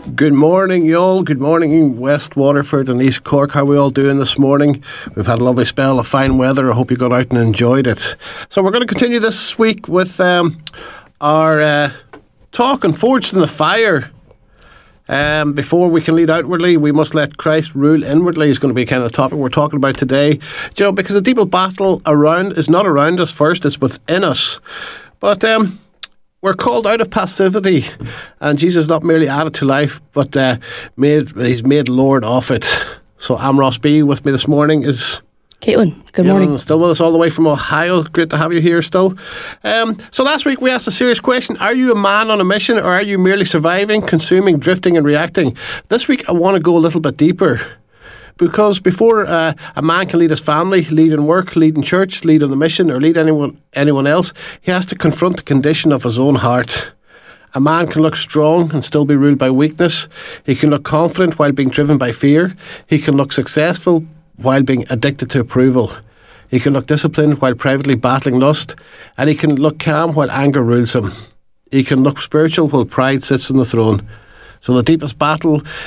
Good morning, y'all. Good morning, West Waterford and East Cork. How are we all doing this morning? We've had a lovely spell of fine weather. I hope you got out and enjoyed it. So we're going to continue this week with our talk and Forged in the Fire. Before we can lead outwardly, we must let Christ rule inwardly is going to be kind of the topic we're talking about today. You know, because the deeper battle around is not around us first, it's within us. But we're called out of passivity, and Jesus not merely added to life, but he's made Lord of it. So I'm Ross B. With me this morning is Caitlin. Good morning. Still with us all the way from Ohio. Great to have you here still. So last week we asked a serious question. Are you a man on a mission, or are you merely surviving, consuming, drifting and reacting? This week I want to go a little bit deeper. Because before a man can lead his family, lead in work, lead in church, lead on the mission, or lead anyone else, he has to confront the condition of his own heart. A man can look strong and still be ruled by weakness. He can look confident while being driven by fear. He can look successful while being addicted to approval. He can look disciplined while privately battling lust. And he can look calm while anger rules him. He can look spiritual while pride sits on the throne. So the deepest battle